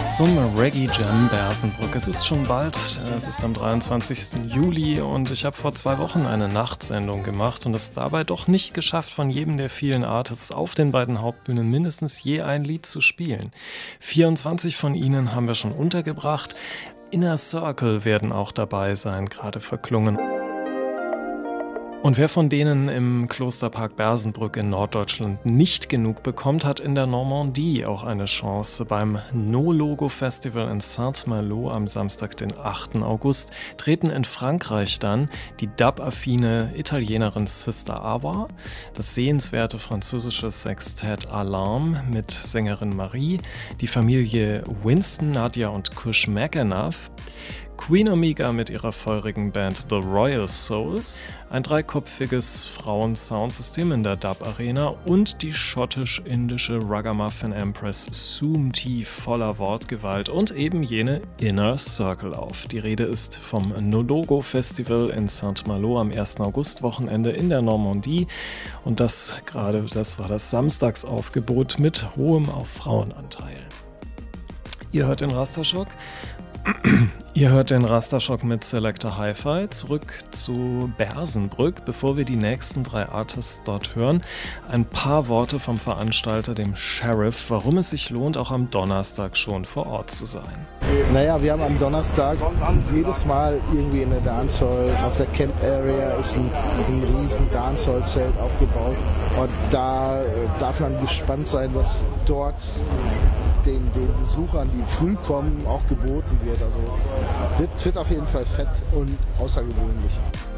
zum Reggae Jam Bersenbrück. Es ist schon bald, es ist am 23. Juli und ich habe vor 2 Wochen eine Nachtsendung gemacht und es dabei doch nicht geschafft, von jedem der vielen Artists auf den beiden Hauptbühnen mindestens je ein Lied zu spielen. 24 von ihnen haben wir schon untergebracht. Inner Circle werden auch dabei sein, gerade verklungen. Und wer von denen im Klosterpark Bersenbrück in Norddeutschland nicht genug bekommt, hat in der Normandie auch eine Chance. Beim No-Logo Festival in Saint-Malo am Samstag, den 8. August, treten in Frankreich dann die dub-affine Italienerin Sister Awa, das sehenswerte französische Sextett Alarm mit Sängerin Marie, die Familie Winston, Nadia und Kush McAnuff, Queen Omega mit ihrer feurigen Band The Royal Souls, ein 3-köpfiges Frauen-Soundsystem in der Dub-Arena und die schottisch-indische Ragamuffin Empress Soom T voller Wortgewalt und eben jene Inner Circle auf. Die Rede ist vom No-Logo Festival in Saint-Malo am 1. August-Wochenende in der Normandie und das war das Samstagsaufgebot mit hohem auf Frauenanteil. Ihr hört den Rasterschock. Ihr hört den Rasterschock mit Selector Hi-Fi. Zurück zu Bersenbrück. Bevor wir die nächsten 3 Artists dort hören, ein paar Worte vom Veranstalter, dem Sheriff, warum es sich lohnt, auch am Donnerstag schon vor Ort zu sein. Naja, wir haben am Donnerstag jedes Mal irgendwie in der Dancehall, auf der Camp Area ist ein riesen Dancehall-Zelt aufgebaut und da darf man gespannt sein, was dort den Besuchern, die früh kommen, auch geboten wird. Also wird auf jeden Fall fett und außergewöhnlich.